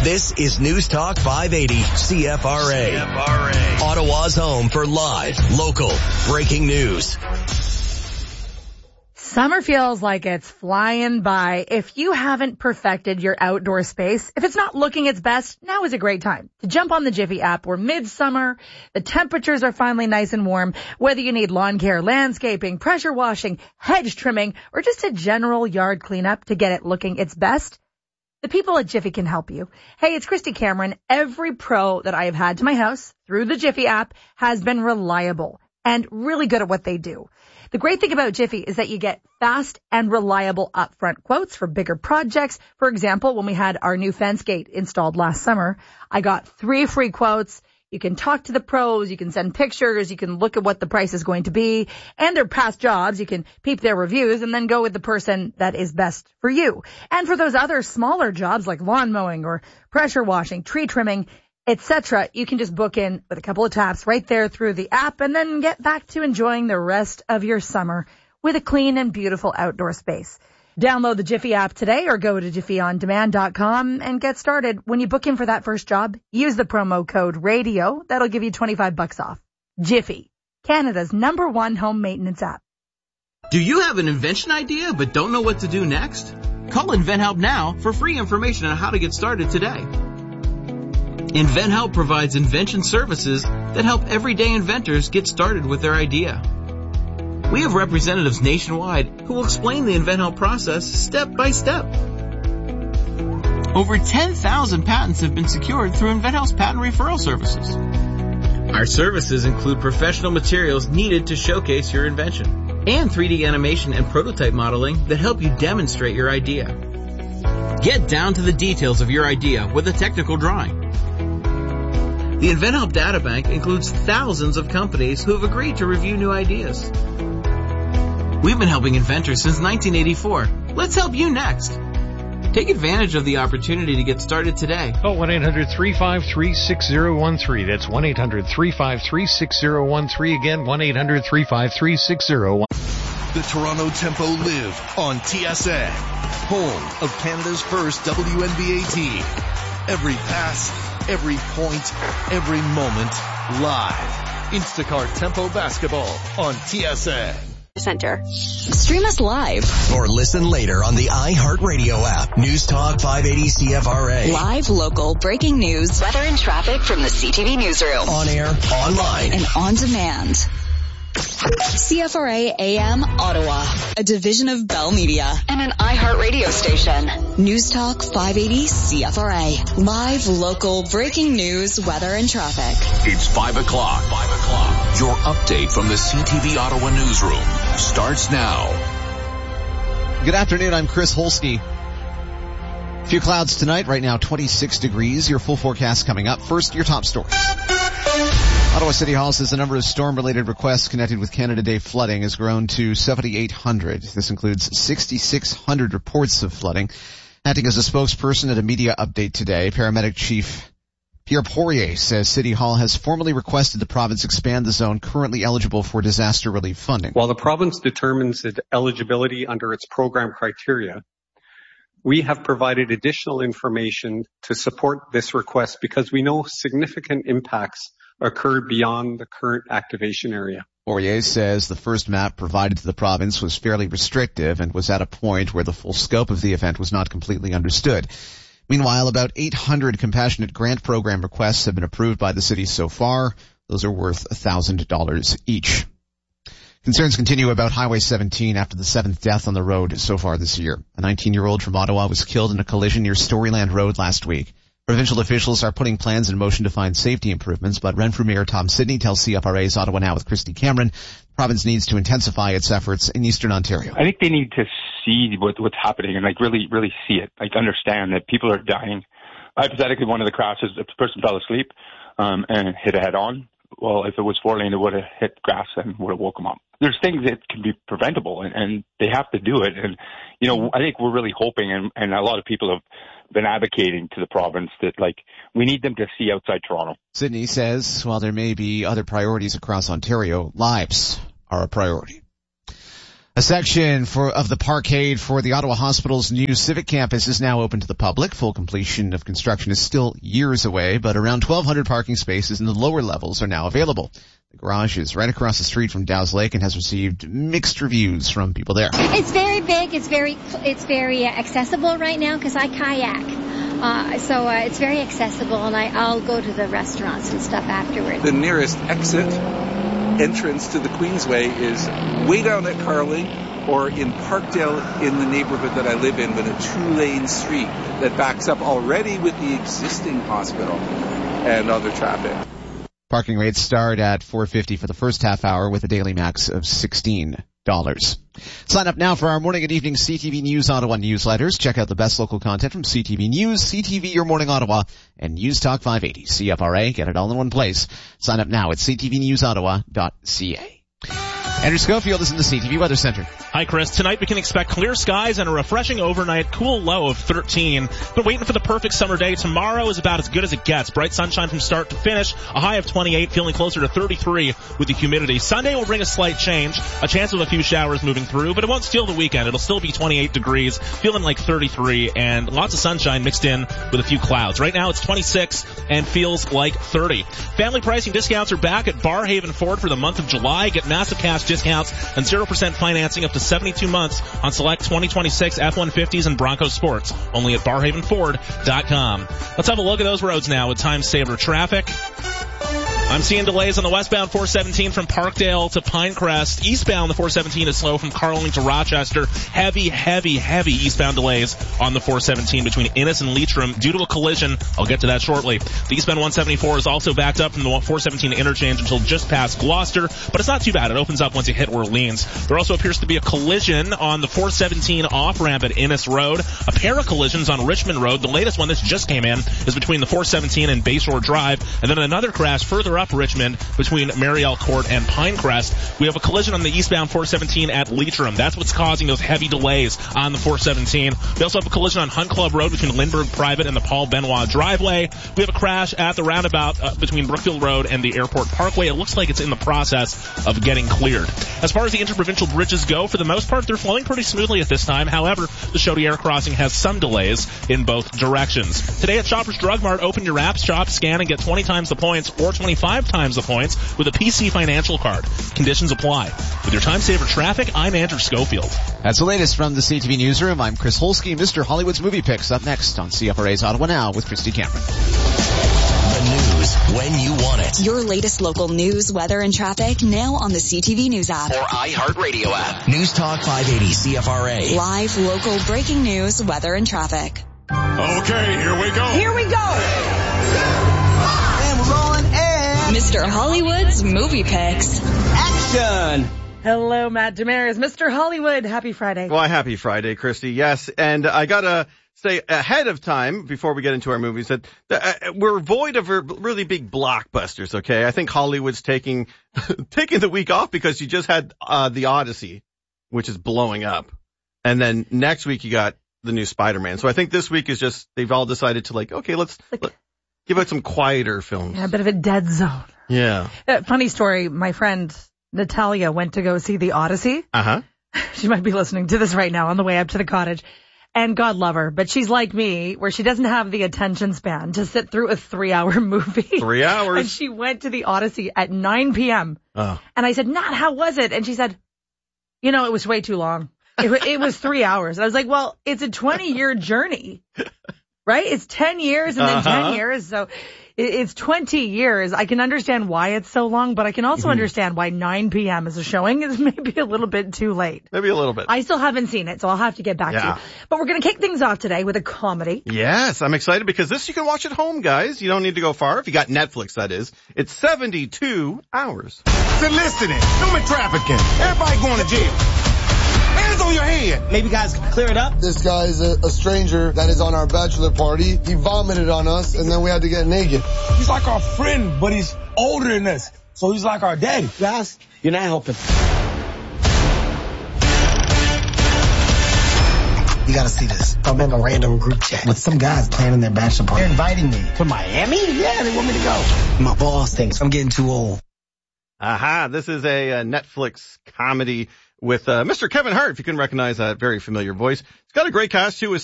This is News Talk 580 CFRA. Ottawa's home for live, local, breaking news. Summer feels like it's flying by. If you haven't perfected your outdoor space, if it's not looking its best, now is a great time to jump on the Jiffy app. We're midsummer. The temperatures are finally nice and warm. Whether you need lawn care, landscaping, pressure washing, hedge trimming, or just a general yard cleanup to get it looking its best, the people at Jiffy can help you. Hey, it's Christy Cameron. Every pro that I have had to my house through the Jiffy app has been reliable and really good at what they do. The great thing about Jiffy is that you get fast and reliable upfront quotes for bigger projects. For example, when we had our new fence gate installed last summer, I got 3 free quotes. You can talk to the pros, you can send pictures, you can look at what the price is going to be, and their past jobs. You can peep their reviews and then go with the person that is best for you. And for those other smaller jobs like lawn mowing or pressure washing, tree trimming, etc., you can just book in with a couple of taps right there through the app and then get back to enjoying the rest of your summer with a clean and beautiful outdoor space. Download the Jiffy app today or go to jiffyondemand.com and get started. When you book in for that first job, use the promo code RADIO. That'll give you $25 off. Jiffy, Canada's #1 home maintenance app. Do you have an invention idea but don't know what to do next? Call InventHelp now for free information on how to get started today. InventHelp provides invention services that help everyday inventors get started with their idea. We have representatives nationwide who will explain the InventHelp process step by step. Over 10,000 patents have been secured through InventHelp's patent referral services. Our services include professional materials needed to showcase your invention and 3D animation and prototype modeling that help you demonstrate your idea. Get down to the details of your idea with a technical drawing. The InventHelp Databank includes thousands of companies who have agreed to review new ideas. We've been helping inventors since 1984. Let's help you next. Take advantage of the opportunity to get started today. Call 1-800-353-6013. That's 1-800-353-6013. Again, 1-800-353-6013. The Toronto Tempo live on TSN, home of Canada's first WNBA team. Every pass, every point, every moment, live. Instacart Tempo Basketball on TSN. Center. Stream us live. Or listen later on the iHeartRadio app. News Talk 580 CFRA. Live, local, breaking news, weather and traffic from the CTV newsroom. On air, online, and on demand. CFRA AM Ottawa, a division of Bell Media and an iHeartRadio station. News Talk 580 CFRA. Live, local, breaking news, weather, and traffic. It's 5 o'clock. 5 o'clock. Your update from the CTV Ottawa newsroom starts now. Good afternoon. I'm Chris Holsky. A few clouds tonight. Right now, 26 degrees. Your full forecast coming up. First, your top stories. Ottawa City Hall says the number of storm-related requests connected with Canada Day flooding has grown to 7,800. This includes 6,600 reports of flooding. Acting as a spokesperson at a media update today, Paramedic Chief Pierre Poirier says City Hall has formally requested the province expand the zone currently eligible for disaster relief funding. While the province determines its eligibility under its program criteria, we have provided additional information to support this request because we know significant impacts occurred beyond the current activation area. Poirier says the first map provided to the province was fairly restrictive and was at a point where the full scope of the event was not completely understood. Meanwhile, about 800 compassionate grant program requests have been approved by the city so far. Those are worth $1,000 each. Concerns continue about Highway 17 after the 7th death on the road so far this year. A 19-year-old from Ottawa was killed in a collision near Storyland Road last week. Provincial officials are putting plans in motion to find safety improvements, but Renfrew Mayor Tom Sidney tells CFRA's Ottawa Now with Christy Cameron the province needs to intensify its efforts in Eastern Ontario. I think they need to see what's happening and really see it, understand that people are dying. Hypothetically, one of the crashes, a person fell asleep and hit a head on. Well, if it was 4-lane, it would have hit grass and would have woke them up. There's things that can be preventable, and they have to do it. And, I think we're really hoping, and a lot of people have been advocating to the province that, we need them to see outside Toronto. Sidney says while there may be other priorities across Ontario, lives are a priority. A section of the parkade for the Ottawa Hospital's new Civic Campus is now open to the public. Full completion of construction is still years away, but around 1,200 parking spaces in the lower levels are now available. The garage is right across the street from Dow's Lake and has received mixed reviews from people there. It's very big. It's very accessible right now because I kayak. So it's very accessible, and I'll go to the restaurants and stuff afterwards. The nearest entrance to the Queensway is way down at Carling or in Parkdale in the neighborhood that I live in with a 2-lane street that backs up already with the existing hospital and other traffic. Parking rates start at $4.50 for the first half hour with a daily max of $16. Sign up now for our morning and evening CTV News Ottawa newsletters. Check out the best local content from CTV News, CTV Your Morning Ottawa, and News Talk 580 CFRA. Get it all in one place. Sign up now at ctvnewsottawa.ca. Andrew Schofield is in the CTV Weather Center. Hi, Chris. Tonight we can expect clear skies and a refreshing overnight, cool low of 13. Been waiting for the perfect summer day. Tomorrow is about as good as it gets. Bright sunshine from start to finish. A high of 28, feeling closer to 33 with the humidity. Sunday will bring a slight change. A chance of a few showers moving through, but it won't steal the weekend. It'll still be 28 degrees, feeling like 33, and lots of sunshine mixed in with a few clouds. Right now it's 26 and feels like 30. Family pricing discounts are back at Barhaven Ford for the month of July. Get massive cash discounts and 0% financing up to 72 months on select 2026 F-150s and Bronco Sports. Only at BarhavenFord.com. Let's have a look at those roads now with time saver traffic. I'm seeing delays on the westbound 417 from Parkdale to Pinecrest. Eastbound, the 417 is slow from Carling to Rochester. Heavy eastbound delays on the 417 between Innis and Leitrim due to a collision. I'll get to that shortly. The eastbound 174 is also backed up from the 417 interchange until just past Gloucester, but it's not too bad. It opens up once you hit Orleans. There also appears to be a collision on the 417 off-ramp at Innis Road. A pair of collisions on Richmond Road. The latest one that just came in is between the 417 and Bayshore Drive, and then another crash further up Richmond between Mariel Court and Pinecrest. We have a collision on the eastbound 417 at Leitrim. That's what's causing those heavy delays on the 417. We also have a collision on Hunt Club Road between Lindbergh Private and the Paul Benoit driveway. We have a crash at the roundabout between Brookfield Road and the Airport Parkway. It looks like it's in the process of getting cleared. As far as the interprovincial bridges go, for the most part, they're flowing pretty smoothly at this time. However, the Chaudière crossing has some delays in both directions. Today at Shoppers Drug Mart, open your app, shop, scan, and get 20 times the points or 25 times the points with a PC Financial card. Conditions apply. With your time saver traffic, I'm Andrew Schofield. That's the latest from the CTV Newsroom. I'm Chris Holsky. Mr. Hollywood's Movie Picks up next on CFRA's Ottawa Now with Christy Cameron. The news when you want it. Your latest local news, weather, and traffic now on the CTV News app. Or iHeartRadio app. News Talk 580 CFRA. Live, local, breaking news, weather, and traffic. Okay, here we go. Here we go. Mr. Hollywood's Movie Picks. Action! Hello, Matt Damaris. Mr. Hollywood, happy Friday. Well, happy Friday, Christy. Yes, and I gotta say ahead of time, before we get into our movies, that we're void of really big blockbusters, okay? I think Hollywood's taking the week off because you just had The Odyssey, which is blowing up. And then next week you got the new Spider-Man. So I think this week is just, they've all decided to okay, let's give out some quieter films. Yeah, a bit of a dead zone. Yeah. Funny story. My friend Natalia went to go see The Odyssey. Uh-huh. She might be listening to this right now on the way up to the cottage. And God love her, but she's like me, where she doesn't have the attention span to sit through a 3-hour movie. 3 hours? And she went to The Odyssey at 9 p.m. Oh. And I said, Nat, how was it? And she said, it was way too long. It was 3 hours. And I was like, well, it's a 20-year journey, right? It's 10 years and then 10 years. So it's 20 years. I can understand why it's so long, but I can also understand why 9 p.m. is a showing is maybe a little bit too late. Maybe a little bit. I still haven't seen it, so I'll have to get back to you. But we're going to kick things off today with a comedy. Yes, I'm excited because this you can watch at home, guys. You don't need to go far. If you got Netflix, that is. It's 72 hours. They're listening. Human trafficking. Everybody going to jail. Hands on your head. Maybe guys can clear it up. This guy is a stranger that is on our bachelor party. He vomited on us, and then we had to get naked. He's like our friend, but he's older than us. So he's like our daddy. Guys, you're not helping. You gotta see this. I'm in a random group chat with some guys planning their bachelor party. They're inviting me to Miami? Yeah, they want me to go. My boss thinks I'm getting too old. Aha, this is a Netflix comedy with Mr. Kevin Hart, if you can recognize that very familiar voice. It's got a great cast too with